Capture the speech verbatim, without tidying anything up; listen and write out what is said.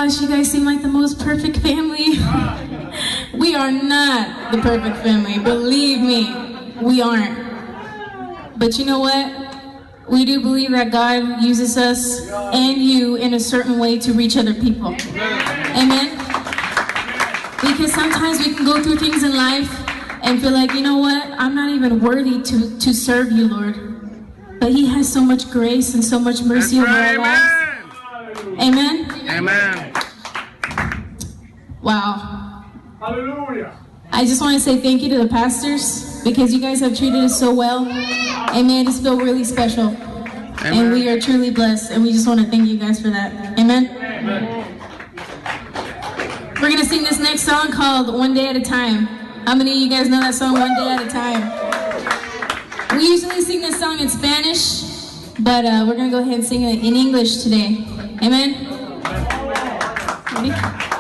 gosh, you guys seem like the most perfect family. We are not the perfect family. Believe me, we aren't. But you know what? We do believe that God uses us and you in a certain way to reach other people. Amen? Because sometimes we can go through things in life and feel like, you know what? I'm not even worthy to, to serve you, Lord. But He has so much grace and so much mercy over our lives. Amen? Amen. Wow. Hallelujah. I just want to say thank you to the pastors because you guys have treated us so well. Amen. It's feel really special. Amen. And we are truly blessed. And we just want to thank you guys for that. Amen. Amen. We're going to sing this next song called One Day at a Time. How many of you guys know that song, One Day at a Time? We usually sing this song in Spanish, but uh, we're going to go ahead and sing it in English today. Amen. Ready?